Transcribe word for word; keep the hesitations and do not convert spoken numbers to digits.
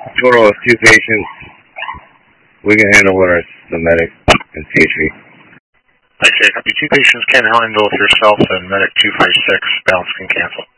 Total of two patients. We can handle with our the medic and C H V. I say, copy. Two patients can handle with yourself, and medic two five six, balance can cancel.